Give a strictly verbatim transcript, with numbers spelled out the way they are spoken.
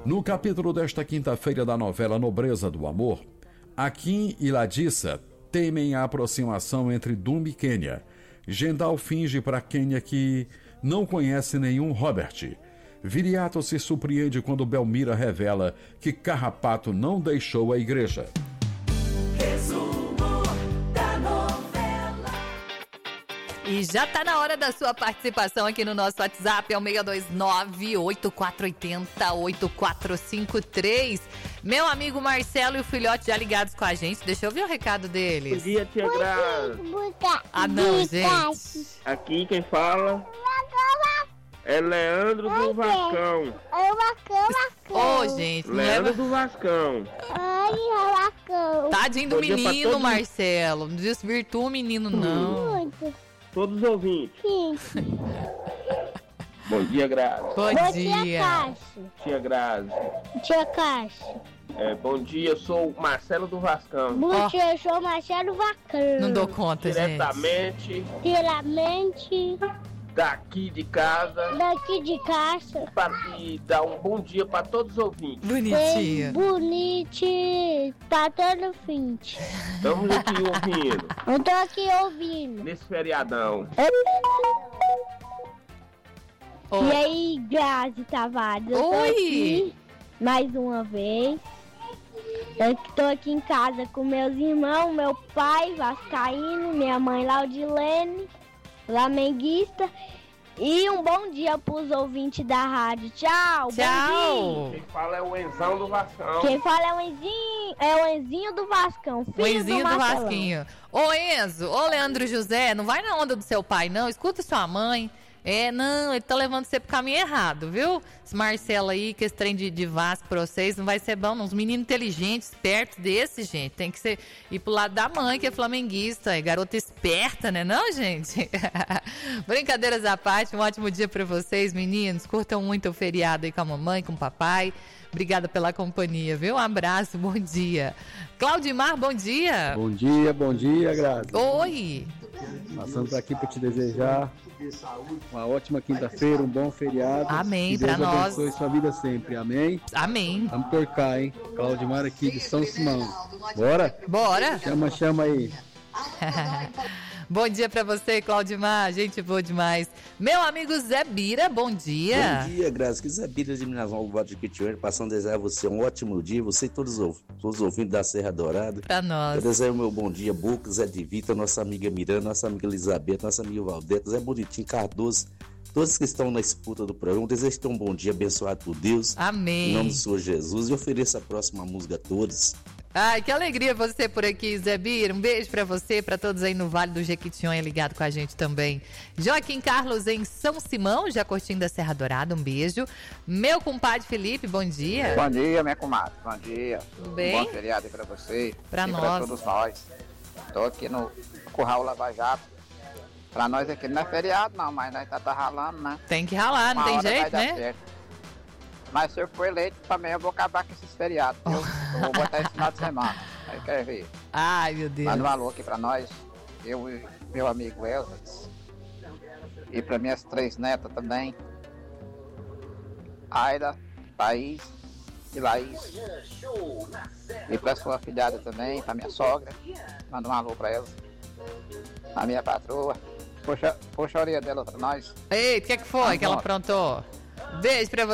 No capítulo desta quinta-feira da novela Nobreza do Amor, Akin e Ladissa temem a aproximação entre Dumba e Quênia. Gendal finge para Quênia que não conhece nenhum Robert. Viriato se surpreende quando Belmira revela que Carrapato não deixou a igreja. Resumo da novela. E já tá na hora da sua participação aqui no nosso WhatsApp, é o seis dois nove, oito quatro oito zero, oito quatro cinco três. Meu amigo Marcelo e o filhote já ligados com a gente, deixa eu ver o recado deles. Bom dia, tia Graça. Ah não, gente. Aqui quem fala é Leandro do Vascão. Oi, Vascão, Vascão. Ô, gente, não Leandro leva... do Vascão. Oi, Vascão. Tadinho do Bom dia pra menino, todos. Marcelo. Não desvirtua o menino, não. Muito. Todos os ouvintes. Sim. Bom dia, Graça. Bom Bom dia, dia. Cássio. Tia Graça. Tia Cássio. É, bom dia, eu sou o Marcelo do Vascão. Bom dia, eu sou Marcelo Vascão. Não dou conta, gente. Diretamente Diretamente daqui de casa daqui de casa. para e dar um bom dia para todos os ouvintes. Bem Bonitinha. bonito. Tá todo fim. Estamos aqui ouvindo Eu tô aqui ouvindo. nesse feriadão. Ô, E aí, Grazi Tavares? Eu tô Oi. aqui mais uma vez. Eu tô aqui em casa com meus irmãos, meu pai, vascaíno, minha mãe, Laudilene, flamenguista. E um bom dia pros ouvintes da rádio. Tchau, bom dia. Tchau. Quem fala é o Enzão do Vascão. Quem fala é o Enzinho, é o Enzinho do Vascão, filho O Enzinho do Marcelão. Vasquinho. Ô Enzo, ô Leandro José, não vai na onda do seu pai, não. Escuta sua mãe. É, não, ele tá levando você pro caminho errado, viu? Esse Marcelo aí, que esse trem de, de Vasco pra vocês, não vai ser bom, não. Uns meninos inteligentes, espertos desse, gente. Tem que ser, ir pro lado da mãe, que é flamenguista. É garota esperta, né não, gente? Brincadeiras à parte, um ótimo dia pra vocês, meninos. Curtam muito o feriado aí com a mamãe, com o papai. Obrigada pela companhia, viu? Um abraço, bom dia. Claudimar, bom dia. Bom dia, bom dia, Grazi. Oi. Passando por aqui para te desejar uma ótima quinta-feira, um bom feriado. Amém, que Deus pra nós. abençoe sua vida sempre, amém? Amém. Vamos por cá, hein? Claudimar aqui de São Simão. Bora? Bora. Chama, chama aí. Bom dia pra você, Claudimar. Gente boa demais. Meu amigo Zé Bira, bom dia. Bom dia, Graça. Que Zé Bira de Minas Novas, Vale de Quitione, passando a desejar a você um ótimo dia, você e todos os, todos os ouvintes da Serra Dourada. Pra nós. Eu desejo o meu bom dia, Buca, Zé de Vita, nossa amiga Miranda, nossa amiga Elizabeth, nossa amiga Valdete, Zé Bonitinho, Cardoso, todos que estão na disputa do programa. Eu desejo ter um bom dia abençoado por Deus. Amém. Em nome do Senhor Jesus. E ofereço a próxima música a todos. Ai, que alegria você por aqui, Zé Bira. Um beijo pra você, pra todos aí no Vale do Jequitinhonha ligado com a gente também. Joaquim Carlos em São Simão, já curtindo a Serra Dourada, um beijo. Meu compadre Felipe, bom dia. Bom dia, minha comadre. Bom dia. Tudo Um bem? bom feriado aí pra você. Pra e nós. pra todos nós. Tô aqui no Curral Lava Jato. Pra nós aqui não é feriado não, mas nós tá, tá ralando, né? Tem que ralar, não Uma tem hora vai jeito, dar né? certo. Mas se eu for eleito também eu vou acabar com esses feriados. viu? Eu vou botar esse final de semana. Aí quer ver. Ai, meu Deus. Manda um alô aqui pra nós. Eu e meu amigo Elvis. E pra minhas três netas também. Aida, Thaís e Laís. E pra sua filhada também, pra minha sogra. Manda um alô pra elas. A minha patroa. Puxa, puxa a orelha dela pra nós. Ei, o que, é que foi Vamos que ela embora. aprontou? Beijo pra você.